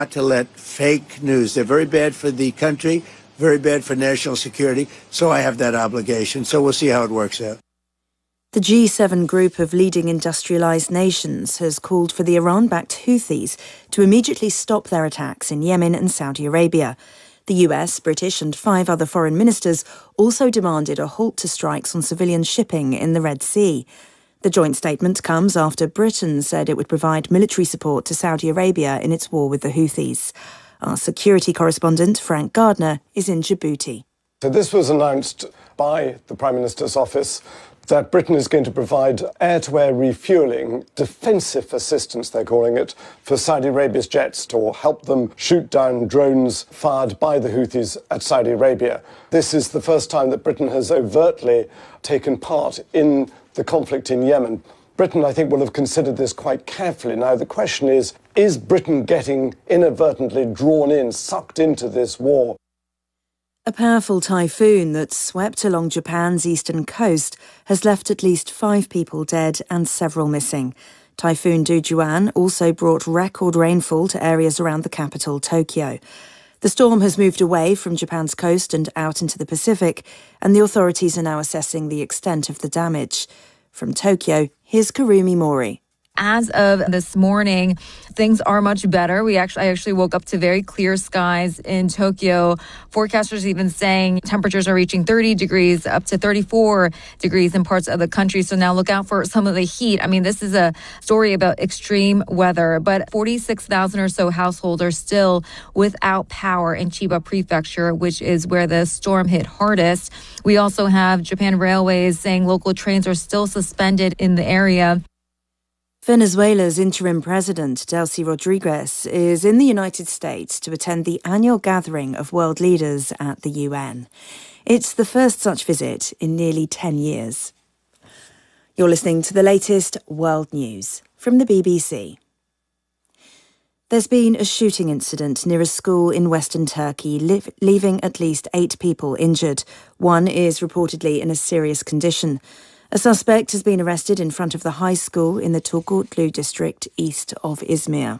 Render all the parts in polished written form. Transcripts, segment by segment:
Not to let fake news, they're very bad for the country, very bad for national security. So I have that obligation. So we'll see how it works out. The G7 group of leading industrialised nations has called for the Iran-backed Houthis to immediately stop their attacks in Yemen and Saudi Arabia. The US, British and 5 other foreign ministers also demanded a halt to strikes on civilian shipping in the Red Sea. The joint statement comes after Britain said it would provide military support to Saudi Arabia in its war with the Houthis. Our security correspondent, Frank Gardner, is in Djibouti. So this was announced by the Prime Minister's office that Britain is going to provide air-to-air refuelling, defensive assistance, they're calling it, for Saudi Arabia's jets to help them shoot down drones fired by the Houthis at Saudi Arabia. This is the first time that Britain has overtly taken part in the conflict in Yemen. Britain, I think, will have considered this quite carefully. Now, the question is Britain getting inadvertently drawn in, sucked into this war? A powerful typhoon that swept along Japan's eastern coast has left at least 5 people dead and several missing. Typhoon Dujuan also brought record rainfall to areas around the capital, Tokyo. The storm has moved away from Japan's coast and out into the Pacific, and the authorities are now assessing the extent of the damage. From Tokyo, here's Karumi Mori. As of this morning, things are much better. I actually woke up to very clear skies in Tokyo. Forecasters even saying temperatures are reaching 30 degrees up to 34 degrees in parts of the country. So now look out for some of the heat. I mean, this is a story about extreme weather, but 46,000 or so households are still without power in Chiba Prefecture, which is where the storm hit hardest. We also have Japan Railways saying local trains are still suspended in the area. Venezuela's interim president, Delcy Rodriguez, is in the United States to attend the annual gathering of world leaders at the UN. It's the first such visit in nearly 10 years. You're listening to the latest world news from the BBC. There's been a shooting incident near a school in western Turkey, leaving at least 8 people injured. One is reportedly in a serious condition. A suspect has been arrested in front of the high school in the Turgutlu district east of Izmir.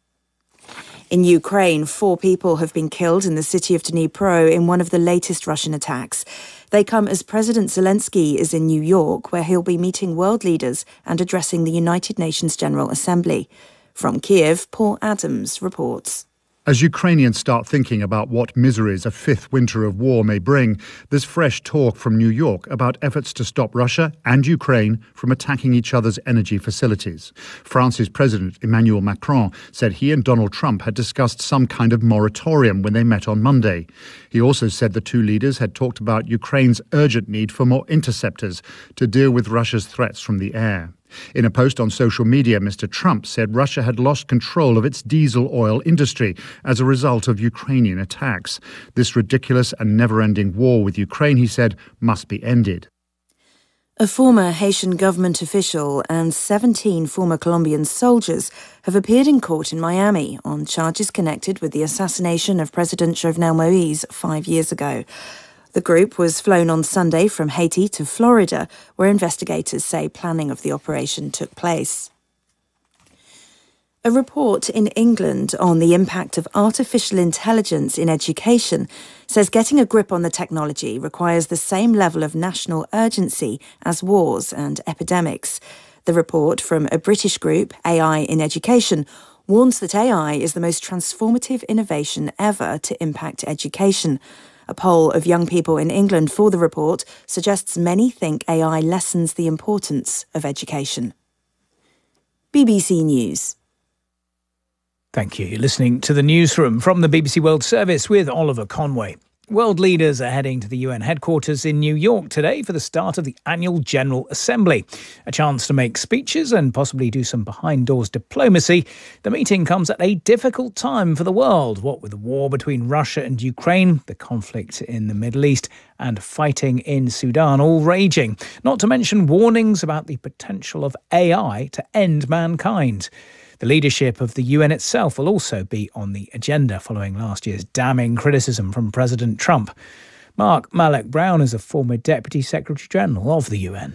In Ukraine, 4 people have been killed in the city of Dnipro in one of the latest Russian attacks. They come as President Zelensky is in New York, where he'll be meeting world leaders and addressing the United Nations General Assembly. From Kiev, Paul Adams reports. As Ukrainians start thinking about what miseries a 5th winter of war may bring, there's fresh talk from New York about efforts to stop Russia and Ukraine from attacking each other's energy facilities. France's President Emmanuel Macron said he and Donald Trump had discussed some kind of moratorium when they met on Monday. He also said the 2 leaders had talked about Ukraine's urgent need for more interceptors to deal with Russia's threats from the air. In a post on social media, Mr. Trump said Russia had lost control of its diesel oil industry as a result of Ukrainian attacks. This ridiculous and never-ending war with Ukraine, he said, must be ended. A former Haitian government official and 17 former Colombian soldiers have appeared in court in Miami on charges connected with the assassination of President Jovenel Moïse 5 years ago. The group was flown on Sunday from Haiti to Florida, where investigators say planning of the operation took place. A report in England on the impact of artificial intelligence in education says getting a grip on the technology requires the same level of national urgency as wars and epidemics. The report from a British group, AI in Education, warns that AI is the most transformative innovation ever to impact education. A poll of young people in England for the report suggests many think AI lessens the importance of education. BBC News. Thank you. You're listening to the newsroom from the BBC World Service with Oliver Conway. World leaders are heading to the UN headquarters in New York today for the start of the annual General Assembly. A chance to make speeches and possibly do some behind-doors diplomacy. The meeting comes at a difficult time for the world, what with the war between Russia and Ukraine, the conflict in the Middle East and fighting in Sudan all raging. Not to mention warnings about the potential of AI to end mankind. The leadership of the UN itself will also be on the agenda following last year's damning criticism from President Trump. Mark Malloch-Brown is a former Deputy Secretary General of the UN.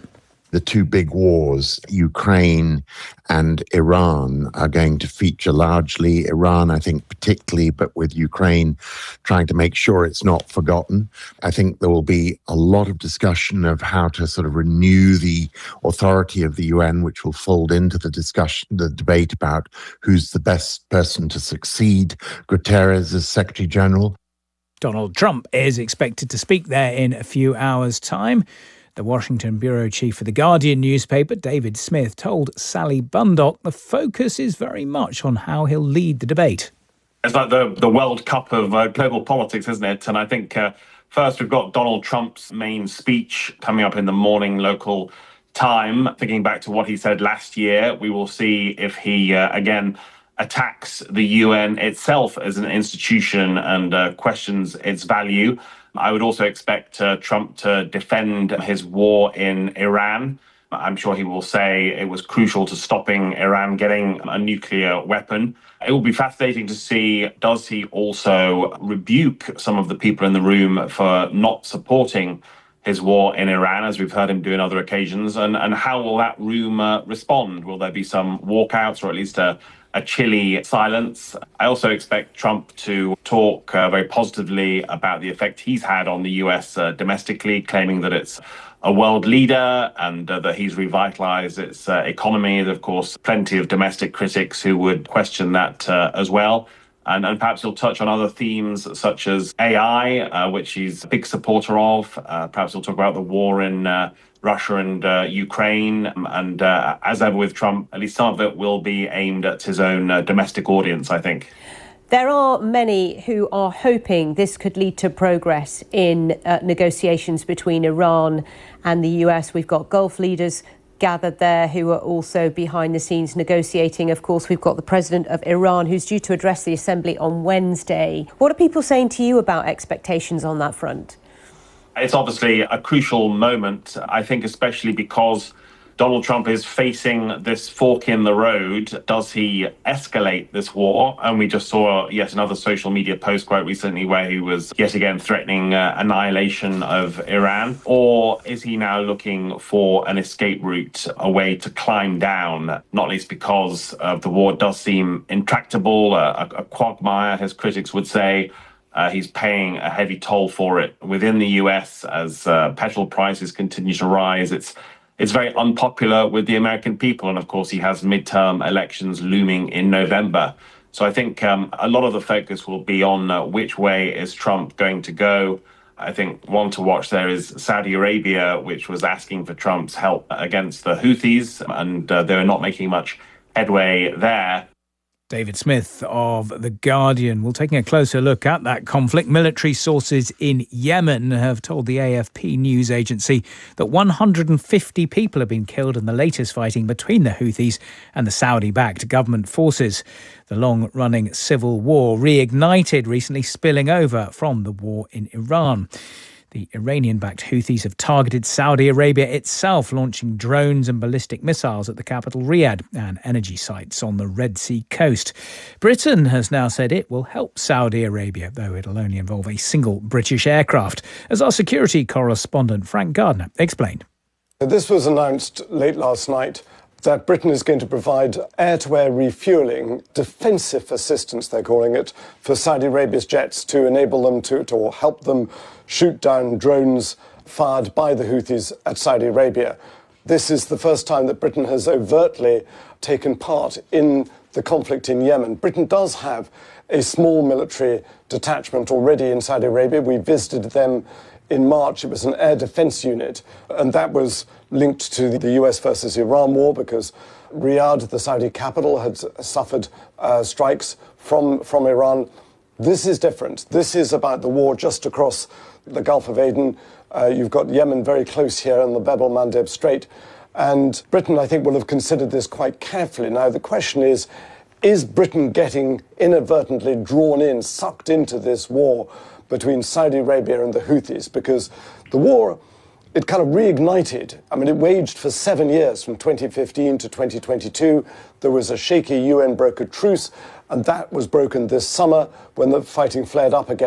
The two big wars, Ukraine and Iran, are going to feature largely. Iran, I think, particularly, but with Ukraine trying to make sure it's not forgotten. I think there will be a lot of discussion of how to sort of renew the authority of the UN, which will fold into the discussion, the debate about who's the best person to succeed Guterres as Secretary General. Donald Trump is expected to speak there in a few hours' time. The Washington bureau chief for The Guardian newspaper, David Smith, told Sally Bundock the focus is very much on how he'll lead the debate. It's like the World Cup of global politics, isn't it? And I think first we've got Donald Trump's main speech coming up in the morning local time. Thinking back to what he said last year, we will see if he, again, attacks the UN itself as an institution and questions its value. I would also expect Trump to defend his war in Iran. I'm sure he will say it was crucial to stopping Iran getting a nuclear weapon. It will be fascinating to see, does he also rebuke some of the people in the room for not supporting his war in Iran, as we've heard him do on other occasions, and how will that room respond? Will there be some walkouts or at least a chilly silence? I also expect Trump to talk very positively about the effect he's had on the US domestically, claiming that it's a world leader and that he's revitalized its economy. There's, of course, plenty of domestic critics who would question that as well. And perhaps he'll touch on other themes such as AI, which he's a big supporter of. Perhaps he'll talk about the war in Russia and Ukraine. And as ever with Trump, at least some of it will be aimed at his own domestic audience, I think. There are many who are hoping this could lead to progress in negotiations between Iran and the US. We've got Gulf leaders gathered there who are also behind the scenes negotiating. Of course, we've got the president of Iran who's due to address the assembly on Wednesday. What are people saying to you about expectations on that front? It's obviously a crucial moment, I think, especially because Donald Trump is facing this fork in the road. Does he escalate this war? And we just saw yet another social media post quite recently where he was yet again threatening annihilation of Iran. Or is he now looking for an escape route, a way to climb down, not least because the war does seem intractable, a quagmire, as critics would say. He's paying a heavy toll for it within the US as petrol prices continue to rise. It's very unpopular with the American people. And of course, he has midterm elections looming in November. So I think a lot of the focus will be on which way is Trump going to go. I think one to watch there is Saudi Arabia, which was asking for Trump's help against the Houthis, and they're not making much headway there. David Smith of The Guardian. Well, taking a closer look at that conflict, military sources in Yemen have told the AFP news agency that 150 people have been killed in the latest fighting between the Houthis and the Saudi-backed government forces. The long-running civil war reignited recently, spilling over from the war in Iran. The Iranian-backed Houthis have targeted Saudi Arabia itself, launching drones and ballistic missiles at the capital Riyadh and energy sites on the Red Sea coast. Britain has now said it will help Saudi Arabia, though it'll only involve a single British aircraft, as our security correspondent Frank Gardner explained. This was announced late last night that Britain is going to provide air-to-air refuelling, defensive assistance, they're calling it, for Saudi Arabia's jets to enable them to or help them shoot down drones fired by the Houthis at Saudi Arabia. This is the first time that Britain has overtly taken part in the conflict in Yemen. Britain does have a small military detachment already in Saudi Arabia. We visited them in March. It was an air defense unit, and that was linked to the US versus Iran war because Riyadh, the Saudi capital, had suffered strikes from Iran. This is different. This is about the war just across the Gulf of Aden. You've got Yemen very close here in the Bab el-Mandeb Strait. And Britain, I think, will have considered this quite carefully. Now, the question is Britain getting inadvertently drawn in, sucked into this war between Saudi Arabia and the Houthis? Because the war, it kind of reignited. I mean, it waged for 7 years, from 2015 to 2022. There was a shaky UN-brokered truce, and that was broken this summer when the fighting flared up again.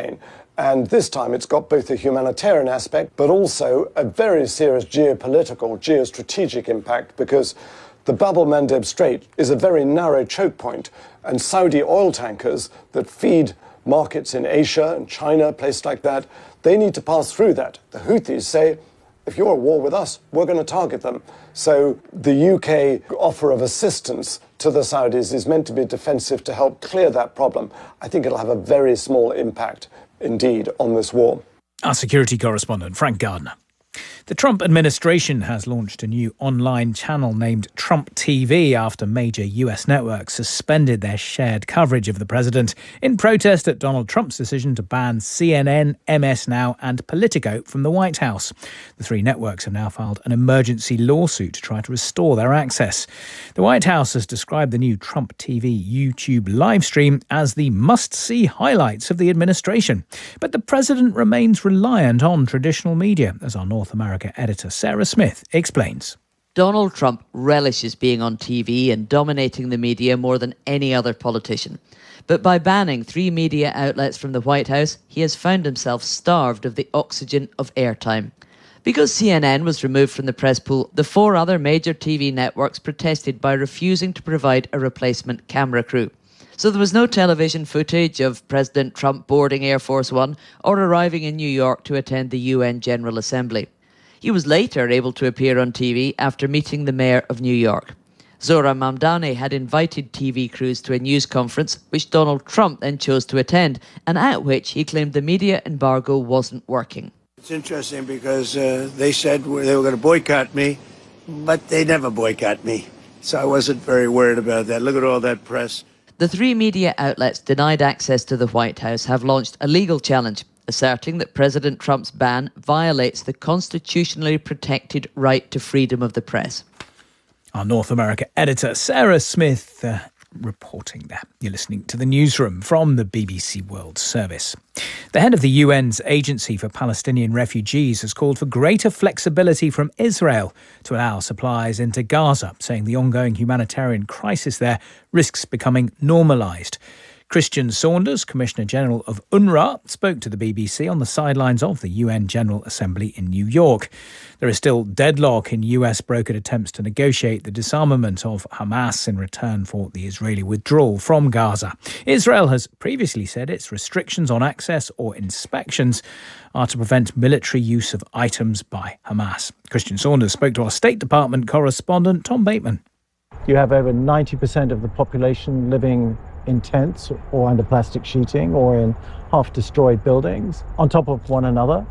And this time it's got both a humanitarian aspect, but also a very serious geopolitical, geostrategic impact, because the Bab el-Mandeb Strait is a very narrow choke point, and Saudi oil tankers that feed markets in Asia and China, places like that, they need to pass through that. The Houthis say, if you're at war with us, we're going to target them. So the UK offer of assistance to the Saudis is meant to be defensive to help clear that problem. I think it'll have a very small impact indeed on this war. Our security correspondent, Frank Gardner. The Trump administration has launched a new online channel named Trump TV after major US networks suspended their shared coverage of the president in protest at Donald Trump's decision to ban CNN, MS Now and Politico from the White House. The three networks have now filed an emergency lawsuit to try to restore their access. The White House has described the new Trump TV YouTube live stream as the must-see highlights of the administration. But the president remains reliant on traditional media, as our North America editor Sarah Smith explains. Donald Trump relishes being on TV and dominating the media more than any other politician. But by banning three media outlets from the White House, he has found himself starved of the oxygen of airtime. Because CNN was removed from the press pool, the four other major TV networks protested by refusing to provide a replacement camera crew. So there was no television footage of President Trump boarding Air Force One or arriving in New York to attend the UN General Assembly. He was later able to appear on TV after meeting the mayor of New York. Zohran Mamdani had invited TV crews to a news conference, which Donald Trump then chose to attend, and at which he claimed the media embargo wasn't working. It's interesting because they said they were going to boycott me, but they never boycott me. So I wasn't very worried about that. Look at all that press. The three media outlets denied access to the White House have launched a legal challenge, asserting that President Trump's ban violates the constitutionally protected right to freedom of the press. Our North America editor, Sarah Smith, reporting there. You're listening to the newsroom from the BBC World Service. The head of the UN's Agency for Palestinian Refugees has called for greater flexibility from Israel to allow supplies into Gaza, saying the ongoing humanitarian crisis there risks becoming normalised. Christian Saunders, Commissioner General of UNRWA, spoke to the BBC on the sidelines of the UN General Assembly in New York. There is still deadlock in US-brokered attempts to negotiate the disarmament of Hamas in return for the Israeli withdrawal from Gaza. Israel has previously said its restrictions on access or inspections are to prevent military use of items by Hamas. Christian Saunders spoke to our State Department correspondent, Tom Bateman. You have over 90% of the population living in tents or under plastic sheeting or in half-destroyed buildings on top of one another.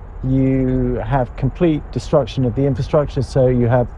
You have complete destruction of the infrastructure, so you have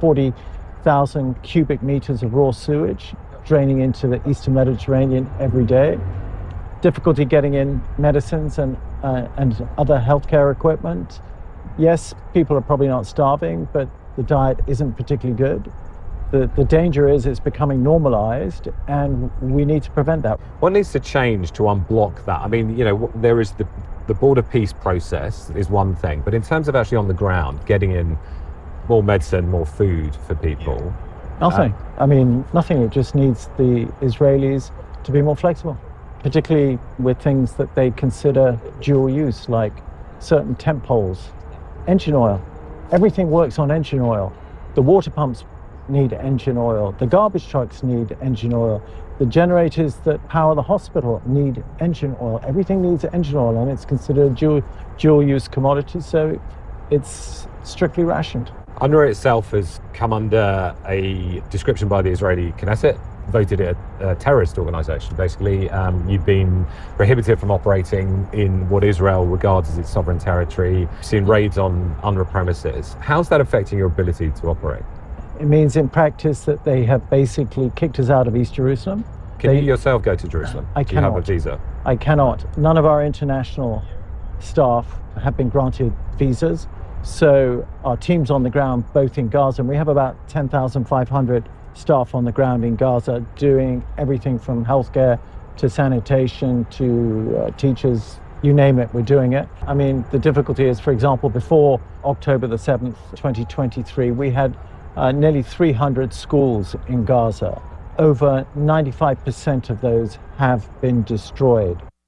40,000 cubic meters of raw sewage draining into the Eastern Mediterranean every day. Difficulty getting in medicines and other healthcare equipment. Yes, people are probably not starving, but the diet isn't particularly good. The danger is it's becoming normalised, and we need to prevent that. What needs to change to unblock that? I mean, you know, there is the border peace process is one thing, but in terms of actually on the ground, getting in more medicine, more food for people. Nothing. Nothing. It just needs the Israelis to be more flexible, particularly with things that they consider dual use, like certain tent poles, engine oil. Everything works on engine oil. The water pumps need engine oil. The garbage trucks need engine oil. The generators that power the hospital need engine oil. Everything needs engine oil, and it's considered a dual-use commodity, so it's strictly rationed. UNRWA itself has come under a description by the Israeli Knesset, voted it a terrorist organisation. Basically, you've been prohibited from operating in what Israel regards as its sovereign territory. You've seen raids on UNRWA premises. How's that affecting your ability to operate? It means in practice that they have basically kicked us out of East Jerusalem. Can you yourself go to Jerusalem? I cannot. Do you have a visa? I cannot. None of our international staff have been granted visas. So our teams on the ground, both in Gaza, and we have about 10,500 staff on the ground in Gaza doing everything from healthcare to sanitation to teachers, you name it, we're doing it. I mean, the difficulty is, for example, before October the 7th, 2023, we had nearly 300 schools in Gaza. Over 95% of those have been destroyed.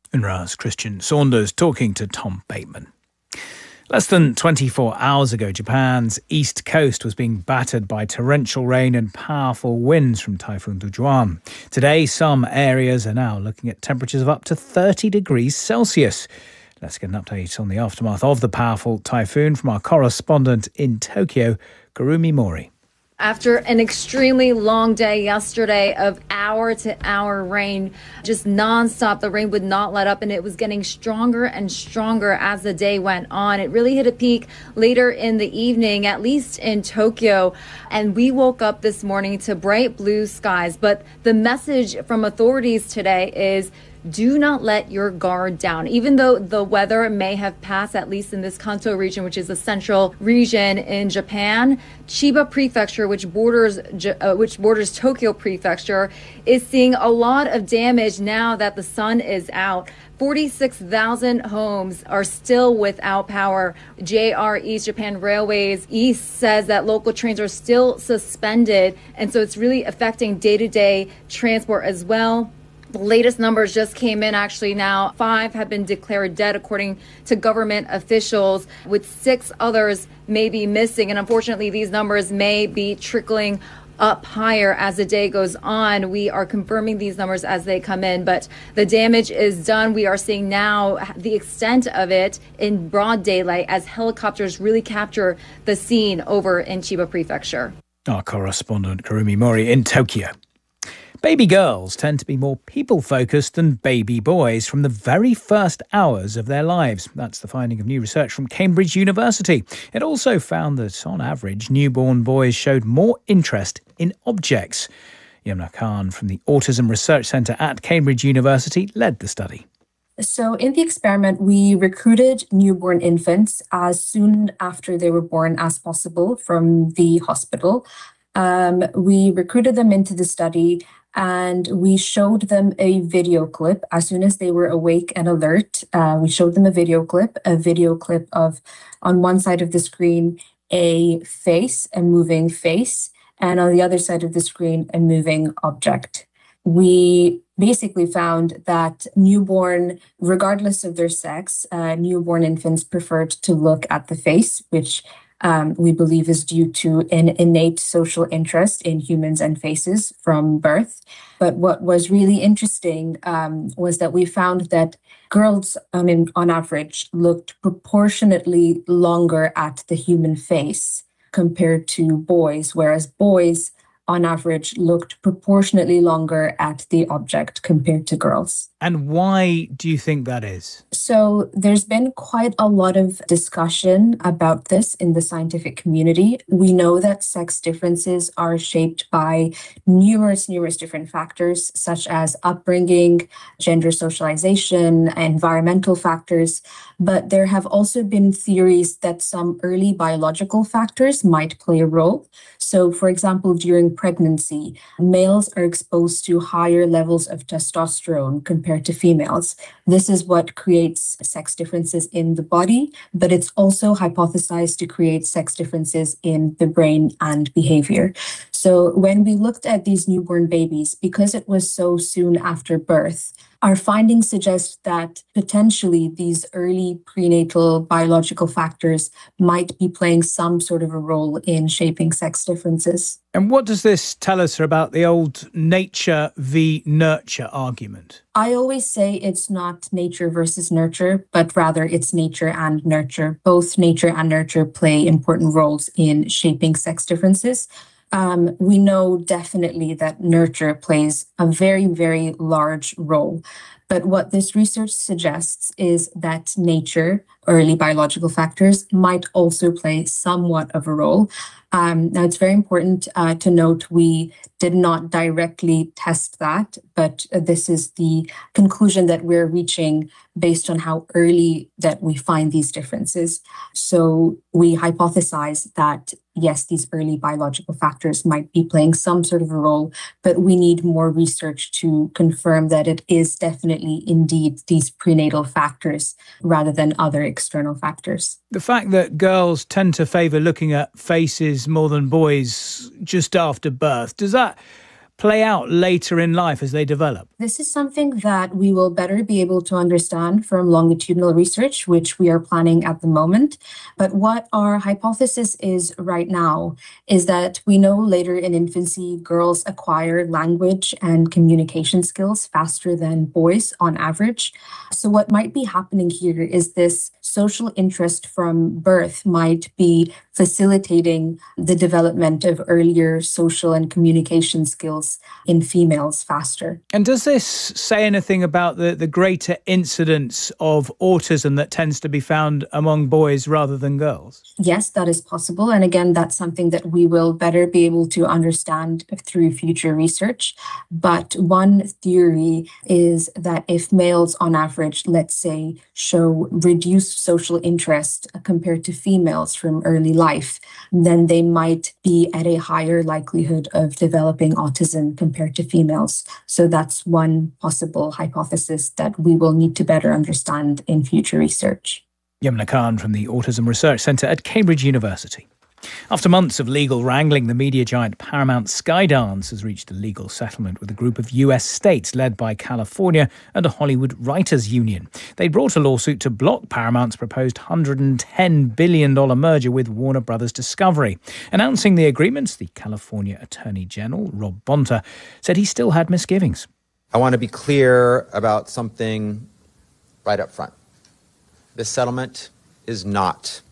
UNRWA's Christian Saunders talking to Tom Bateman. Less than 24 hours ago, Japan's east coast was being battered by torrential rain and powerful winds from Typhoon Dujuan. Today, some areas are now looking at temperatures of up to 30 degrees Celsius. Let's get an update on the aftermath of the powerful typhoon from our correspondent in Tokyo, Kurumi Mori. After an extremely long day yesterday of hour-to-hour rain, just nonstop, the rain would not let up, and it was getting stronger and stronger as the day went on. It really hit a peak later in the evening, at least in Tokyo, and we woke up this morning to bright blue skies. But the message from authorities today is do not let your guard down. Even though the weather may have passed, at least in this Kanto region, which is the central region in Japan, Chiba Prefecture, which borders Tokyo Prefecture, is seeing a lot of damage now that the sun is out. 46,000 homes are still without power. JR East, Japan Railways East, says that local trains are still suspended, and so it's really affecting day-to-day transport as well. The latest numbers just came in actually now. 5 have been declared dead according to government officials, with 6 others may be missing. And unfortunately, these numbers may be trickling up higher as the day goes on. We are confirming these numbers as they come in, but the damage is done. We are seeing now the extent of it in broad daylight as helicopters really capture the scene over in Chiba Prefecture. Our correspondent Kurumi Mori in Tokyo. Baby girls tend to be more people-focused than baby boys from the very first hours of their lives. That's the finding of new research from Cambridge University. It also found that, on average, newborn boys showed more interest in objects. Yamna Khan from the Autism Research Centre at Cambridge University led the study. So in the experiment, we recruited newborn infants as soon after they were born as possible from the hospital. We recruited them into the study, and we showed them a video clip as soon as they were awake and alert. We showed them a video clip of, on one side of the screen, a face, a moving face, and on the other side of the screen, a moving object. We basically found that newborn, regardless of their sex, newborn infants preferred to look at the face, which we believe is due to an innate social interest in humans and faces from birth. But what was really interesting was that we found that girls, on average, looked proportionately longer at the human face compared to boys, whereas boys, on average, looked proportionately longer at the object compared to girls. And why do you think that is? So there's been quite a lot of discussion about this in the scientific community. We know that sex differences are shaped by numerous different factors, such as upbringing, gender socialization, environmental factors. But there have also been theories that some early biological factors might play a role. So, for example, during pregnancy, males are exposed to higher levels of testosterone compared to females. This is what creates sex differences in the body, but it's also hypothesized to create sex differences in the brain and behavior. So when we looked at these newborn babies, because it was so soon after birth, our findings suggest that potentially these early prenatal biological factors might be playing some sort of a role in shaping sex differences. And what does this tell us about the old nature v nurture argument? I always say it's not nature versus nurture, but rather it's nature and nurture. Both nature and nurture play important roles in shaping sex differences. We know definitely that nurture plays a very, very large role. But what this research suggests is that nature, early biological factors, might also play somewhat of a role. Now, it's very important to note we did not directly test that, but this is the conclusion that we're reaching based on how early that we find these differences. So we hypothesize that, yes, these early biological factors might be playing some sort of a role, but we need more research to confirm that it is definitely indeed these prenatal factors rather than other external factors. The fact that girls tend to favour looking at faces more than boys just after birth, does that play out later in life as they develop? This is something that we will better be able to understand from longitudinal research, which we are planning at the moment. But what our hypothesis is right now is that we know later in infancy, girls acquire language and communication skills faster than boys on average. So what might be happening here is this social interest from birth might be facilitating the development of earlier social and communication skills in females faster. And does this say anything about the greater incidence of autism that tends to be found among boys rather than girls? Yes, that is possible. And again, that's something that we will better be able to understand through future research. But one theory is that if males on average, let's say, show reduced social interest compared to females from early life, then they might be at a higher likelihood of developing autism compared to females. So that's one possible hypothesis that we will need to better understand in future research. Yamna Khan from the Autism Research Centre at Cambridge University. After months of legal wrangling, the media giant Paramount Skydance has reached a legal settlement with a group of US states led by California and a Hollywood writers' union. They brought a lawsuit to block Paramount's proposed $110 billion merger with Warner Brothers Discovery. Announcing the agreements, the California Attorney General, Rob Bonta, said he still had misgivings. I want to be clear about something right up front. This settlement is not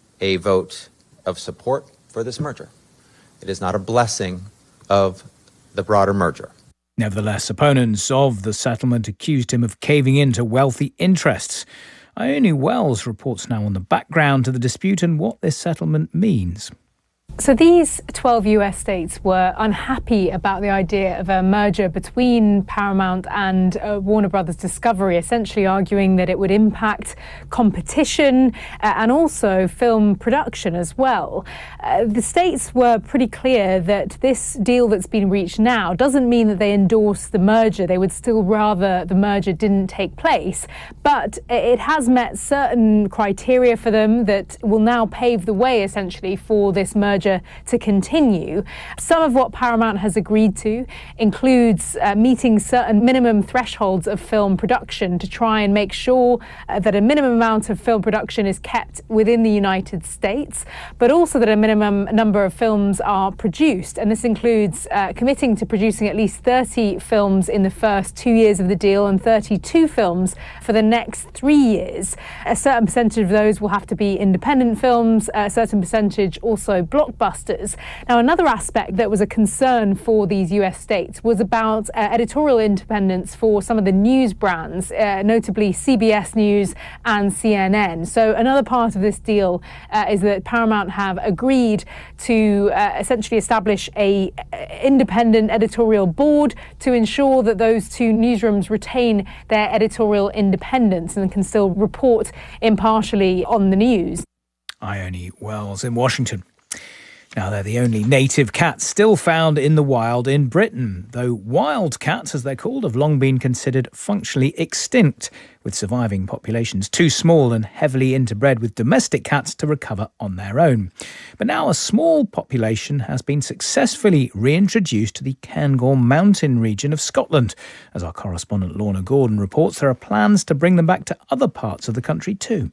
a vote of support for this merger. It is not a blessing of the broader merger. Nevertheless, opponents of the settlement accused him of caving in to wealthy interests. Ione Wells reports now on the background to the dispute and what this settlement means. So these 12 US states were unhappy about the idea of a merger between Paramount and Warner Brothers Discovery, essentially arguing that it would impact competition and also film production as well. The states were pretty clear that this deal that's been reached now doesn't mean that they endorse the merger. They would still rather the merger didn't take place. But it has met certain criteria for them that will now pave the way, essentially, for this merger to continue. Some of what Paramount has agreed to includes meeting certain minimum thresholds of film production to try and make sure that a minimum amount of film production is kept within the United States, but also that a minimum number of films are produced. And this includes committing to producing at least 30 films in the first 2 years of the deal and 32 films for the next 3 years. A certain percentage of those will have to be independent films, a certain percentage also blockbusters. Now, another aspect that was a concern for these US states was about editorial independence for some of the news brands, notably CBS News and CNN. So another part of this deal is that Paramount have agreed to essentially establish a independent editorial board to ensure that those two newsrooms retain their editorial independence and can still report impartially on the news. Ione Wells in Washington. Now, they're the only native cats still found in the wild in Britain, though wild cats, as they're called, have long been considered functionally extinct, with surviving populations too small and heavily interbred with domestic cats to recover on their own. But now a small population has been successfully reintroduced to the Cairngorm mountain region of Scotland. As our correspondent Lorna Gordon reports, there are plans to bring them back to other parts of the country too.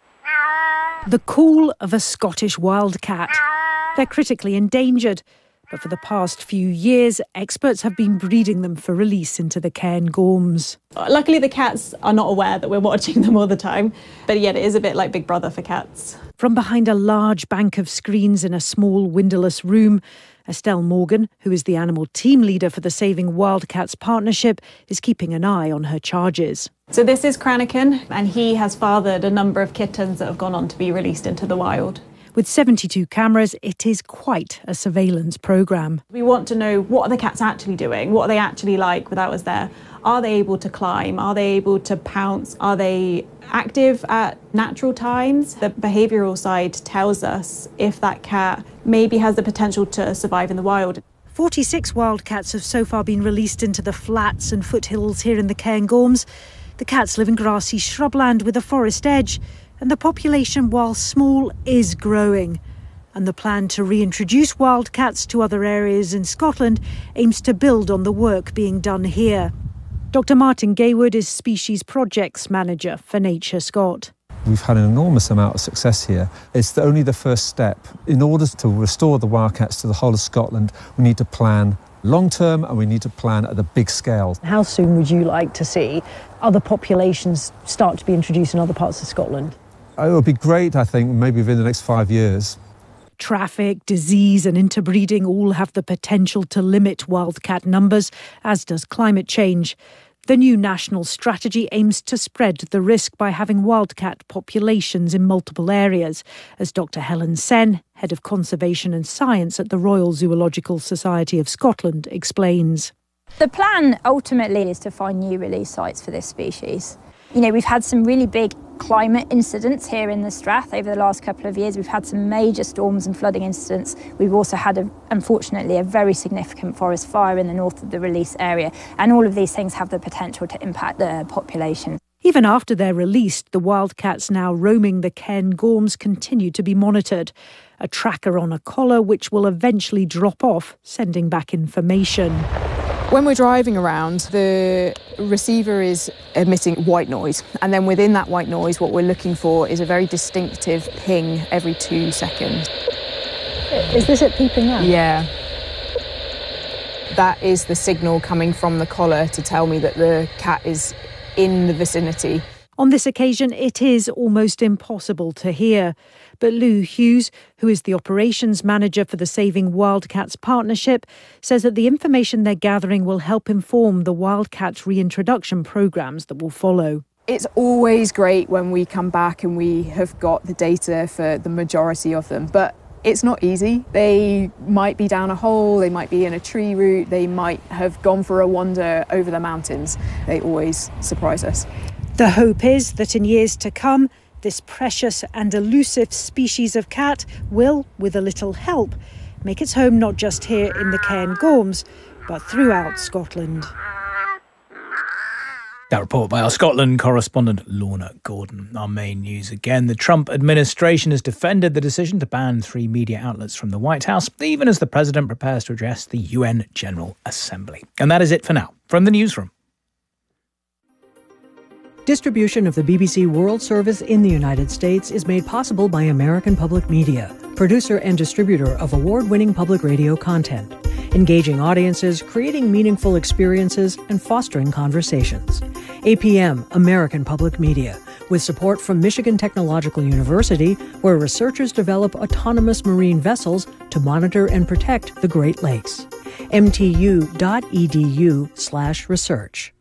The call of a Scottish wildcat. They're critically endangered, but for the past few years, experts have been breeding them for release into the Cairngorms. Luckily, the cats are not aware that we're watching them all the time, but yet it is a bit like Big Brother for cats. From behind a large bank of screens in a small windowless room, Estelle Morgan, who is the animal team leader for the Saving Wildcats partnership, is keeping an eye on her charges. So this is Cranachan, and he has fathered a number of kittens that have gone on to be released into the wild. With 72 cameras, it is quite a surveillance programme. We want to know, what are the cats actually doing? What are they actually like without us there? Are they able to climb? Are they able to pounce? Are they active at natural times? The behavioural side tells us if that cat maybe has the potential to survive in the wild. 46 wildcats have so far been released into the flats and foothills here in the Cairngorms. The cats live in grassy shrubland with a forest edge, and the population, while small, is growing. And the plan to reintroduce wildcats to other areas in Scotland aims to build on the work being done here. Dr. Martin Gaywood is Species Projects Manager for Nature Scot. We've had an enormous amount of success here. It's only the first step. In order to restore the wildcats to the whole of Scotland, we need to plan long-term and we need to plan at a big scale. How soon would you like to see other populations start to be introduced in other parts of Scotland? It would be great, I think, maybe within the next 5 years. Traffic, disease and interbreeding all have the potential to limit wildcat numbers, as does climate change. The new national strategy aims to spread the risk by having wildcat populations in multiple areas, as Dr. Helen Sen, Head of Conservation and Science at the Royal Zoological Society of Scotland, explains. The plan ultimately is to find new release sites for this species. You know, we've had some really big climate incidents here in the Strath over the last couple of years. We've had some major storms and flooding incidents. We've also had, unfortunately, a very significant forest fire in the north of the release area. And all of these things have the potential to impact the population. Even after they're released, the wildcats now roaming the Cairngorms continue to be monitored. A tracker on a collar which will eventually drop off, sending back information. When we're driving around, the receiver is emitting white noise, and then within that white noise what we're looking for is a very distinctive ping every 2 seconds. Is this it peeping now? Yeah. That is the signal coming from the collar to tell me that the cat is in the vicinity. On this occasion, it is almost impossible to hear. But Lou Hughes, who is the operations manager for the Saving Wildcats Partnership, says that the information they're gathering will help inform the wildcat reintroduction programmes that will follow. It's always great when we come back and we have got the data for the majority of them, but it's not easy. They might be down a hole, they might be in a tree root, they might have gone for a wander over the mountains. They always surprise us. The hope is that in years to come, this precious and elusive species of cat will, with a little help, make its home not just here in the Cairngorms, but throughout Scotland. That report by our Scotland correspondent Lorna Gordon. Our main news again. The Trump administration has defended the decision to ban 3 media outlets from the White House, even as the president prepares to address the UN General Assembly. And that is it for now. From the newsroom. Distribution of the BBC World Service in the United States is made possible by American Public Media, producer and distributor of award-winning public radio content, engaging audiences, creating meaningful experiences, and fostering conversations. APM, American Public Media, with support from Michigan Technological University, where researchers develop autonomous marine vessels to monitor and protect the Great Lakes. mtu.edu/research.